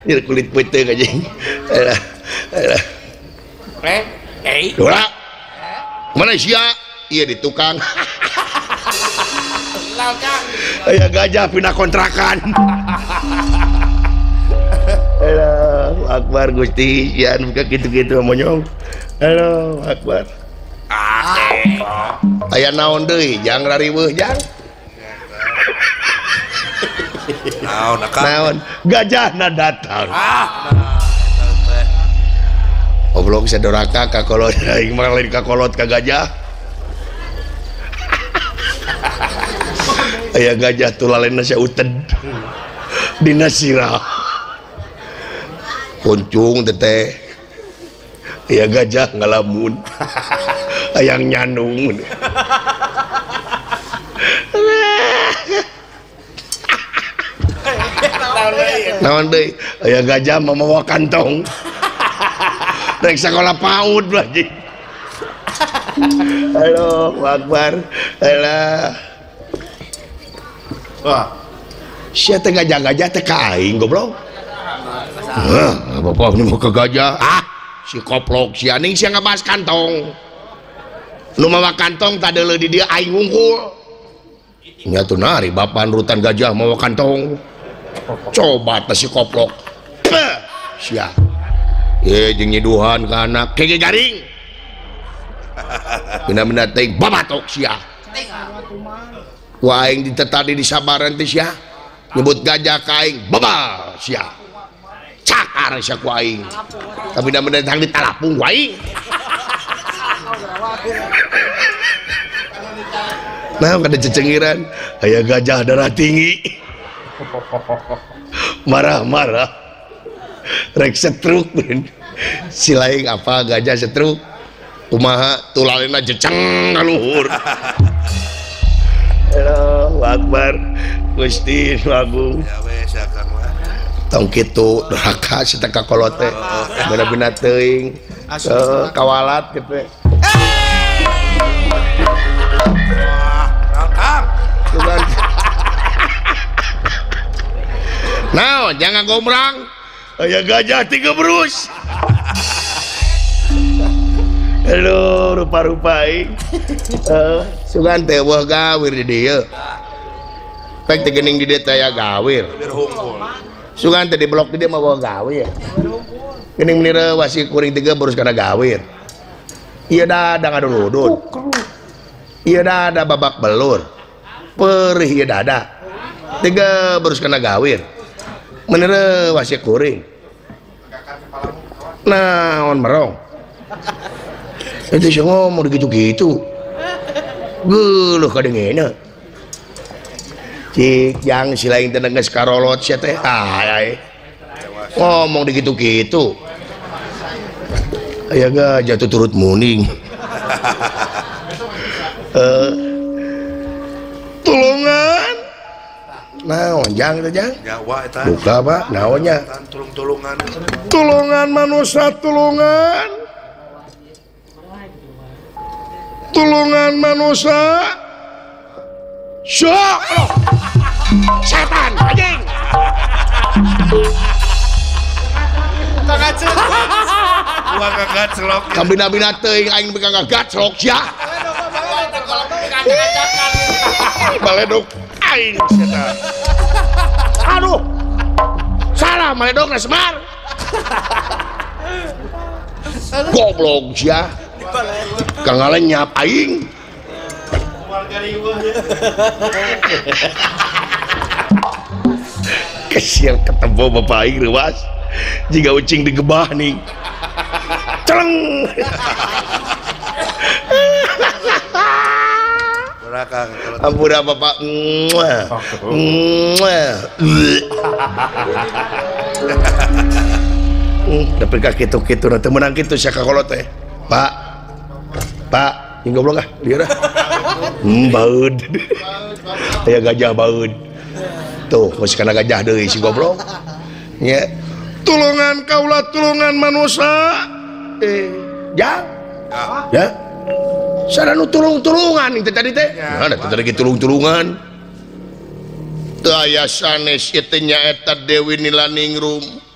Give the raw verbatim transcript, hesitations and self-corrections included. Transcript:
Ini kulit putih aja. Alah, alah. Eh, eh. Dora. Mana sia? Iya di tukang. Aya gajah pindah kontrakan. Alah, Akbar Gusti, yan buka gitu-gitu monyong. Halo, Akbar. Ah, Aya naon deui? Jang rariweuh jang. naon akang? Naon? Gajahna datang. Ah, Oblong sadoraka ka kolot aing mah lain ka kolot ka gajah. Aya gajah tulalena sauted. Dina sirah. Kuncung teteh. Aya gajah ngalamun. Ayang nyanung. Naon deui? Aya gajah mamawa kantong. Rek sekolah PAUD lagi. Halo, Akbar. Alah. wah, Sia teh gajah-gajah teh ka aing goblok. Hah, bapak ini mau ke gajah. Ah, si koplok si aning sia ngabas kantong. Nu mawa kantong tadeuleu di dieu aing ngungkul. Nya tuh nari bapan rutan gajah mawa kantong. Coba teh si koplok. Beuh, sia. Ye jeung nyiduhan ka anak kege garing. Bina-bina teh babatok sia. Wa aing ditetadi di sabaran teh sia. Nyebut gajah ka aing baba sia. Cakar sia ku aing. Tapi bina-bina tang ditalapung ku aing. Nah, kada cecengiran aya gajah darah tinggi. Marah-marah. Rek setruk ben. Si laing apa gajah setruk. Kumaha tulalena jeceng ka luhur. Allahu Akbar. Gusti Agung. ya wes akang mah. Tong kitu durhaka si teh ka kolot teh. Bener-bener teuing. Eh, kawalat kitu. Wah, akang. Cuman Nah, jangan gombrang. Aya gajah tiga berus. Halo, rupa-rupa aing. Eh, sugan teh weuh gawir di dieu. Pek teh geuning di dieu teh aya gawir. Bir hungkul. Sugan teh di blok di dieu mah weuh gawir. Geuning menira wasi kuring tiga berus kana gawir. Ieu dadang aduludun. Ieu dada babak belur. Perih ieu dada. Tiga berus kana gawir. Menere wasi kuring. Naon merong. Itu sih ngomong gitu-gitu. Geuleuh kadengena. Cik yang si lain teh geus karolot sia teh. Ah, ay. Ngomong digitu-gitu. Aya gajah tuh turut muning. Eh, tulungan. Naon jang teh jang? Jawa eta. Buka Pak, naonnya? Tan tulung-tulungan. Tulungan manusia tulungan. Tulungan manusia. Syok. Setan anjing. Gua kagak celok. Kabina-bina teuing aing begang gaclok sia. Baledog aing setan. Aduh. Salah maledogna Semar. Goblok sia. Kang ngalenyap aing. Kesial ketemu bapak aing rewas. Jika ucing digebah nih. Celeng. Berakang kalau Ampura bapak. Muah. Muah. Tapi kak gitu-gitu nanti menang gitu sia kakolot teh. Pak. Pak, yang goblok ah, dia dah. Hmm, baud. Aya gajah baud. Tuh, masih kana gajah deui si goblok. Nya. Tulungan kaula tulungan manusia. Eh, ya. Ya. Sarana tulung-tulungan itu tadi teh. Nah, teh tadi tulung-tulungan. Teu aya sanes ieu teh nyaeta Dewi Nilaningrum.